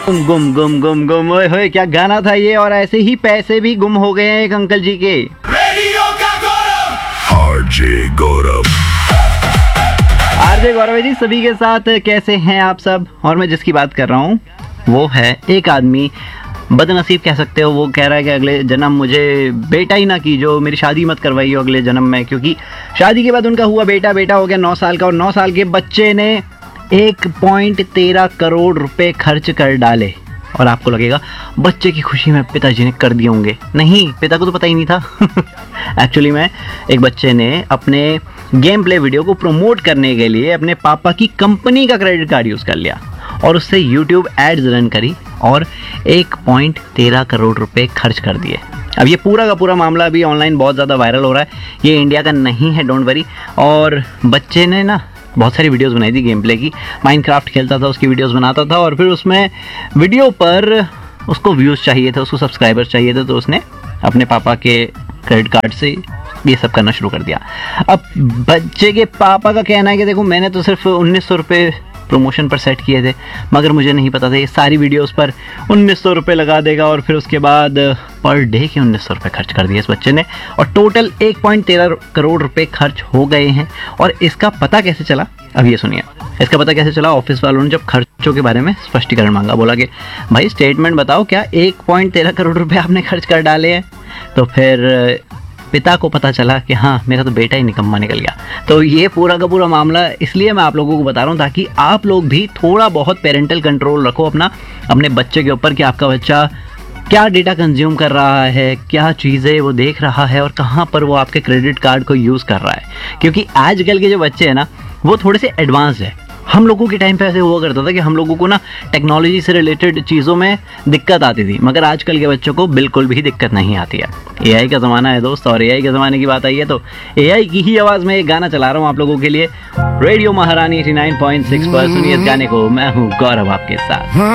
गुम गुम गुम गुम ओए होए, क्या गाना था ये। और ऐसे ही पैसे भी गुम हो गए हैं एक अंकल जी के। आरजे गौरव जी सभी के साथ कैसे हैं आप सब। और मैं जिसकी बात कर रहा हूँ वो है एक आदमी, बदनसीब कह सकते हो। वो कह रहा है कि अगले जन्म मुझे बेटा ही ना कीजो, मेरी शादी मत करवाइयो अगले जन्म में, क्योंकि शादी के बाद उनका हुआ बेटा हो गया 9 साल का, और 9 साल के बच्चे ने 1.13 करोड़ रुपए खर्च कर डाले। और आपको लगेगा बच्चे की खुशी में पिताजी ने कर दिए होंगे। नहीं, पिता को तो पता ही नहीं था। एक्चुअली में एक बच्चे ने अपने गेम प्ले वीडियो को प्रमोट करने के लिए अपने पापा की कंपनी का क्रेडिट कार्ड यूज़ कर लिया और उससे यूट्यूब एड्स रन करी और 1.13 करोड़ रुपए खर्च कर दिए। अब ये पूरा का पूरा मामला अभी ऑनलाइन बहुत ज़्यादा वायरल हो रहा है। ये इंडिया का नहीं है, डोंट वरी। और बच्चे ने ना बहुत सारी वीडियोस बनाई थी गेम प्ले की। माइनक्राफ्ट खेलता था, उसकी वीडियोस बनाता था, और फिर उसमें वीडियो पर उसको व्यूज़ चाहिए थे, उसको सब्सक्राइबर्स चाहिए थे, तो उसने अपने पापा के क्रेडिट कार्ड से ये सब करना शुरू कर दिया। अब बच्चे के पापा का कहना है कि देखो, मैंने तो सिर्फ 1900 रुपये प्रमोशन पर सेट किए थे, मगर मुझे नहीं पता था ये सारी वीडियोस पर 1900 रुपये लगा देगा। और फिर उसके बाद पर डे के 1900 रुपये खर्च कर दिए इस बच्चे ने, और टोटल 1.13 करोड़ रुपए खर्च हो गए हैं। और इसका पता कैसे चला, अब ये सुनिए। इसका पता कैसे चला, ऑफिस वालों ने जब खर्चों के बारे में स्पष्टीकरण मांगा, बोला कि भाई स्टेटमेंट बताओ, क्या 1.13 करोड़ रुपये आपने खर्च कर डाले हैं। तो फिर पिता को पता चला कि हाँ, मेरा तो बेटा ही निकम्मा निकल गया। तो ये पूरा का पूरा मामला इसलिए मैं आप लोगों को बता रहा हूँ ताकि आप लोग भी थोड़ा बहुत पेरेंटल कंट्रोल रखो अपने बच्चे के ऊपर, कि आपका बच्चा क्या डेटा कंज्यूम कर रहा है, क्या चीज़ें वो देख रहा है, और कहाँ पर वो आपके क्रेडिट कार्ड को यूज़ कर रहा है। क्योंकि आजकल के जो बच्चे हैं ना, वो थोड़े से एडवांस है। हम लोगों के टाइम पे ऐसे हुआ करता था कि हम लोगों को ना टेक्नोलॉजी से रिलेटेड चीज़ों में दिक्कत आती थी, मगर आजकल के बच्चों को बिल्कुल भी दिक्कत नहीं आती है। एआई का ज़माना है दोस्त, और एआई के ज़माने की बात आई है तो एआई की ही आवाज़ में एक गाना चला रहा हूँ आप लोगों के लिए। रेडियो महारानी 89.6 पर सुनिए इस गाने को। मैं हूँ गौरव आपके साथ।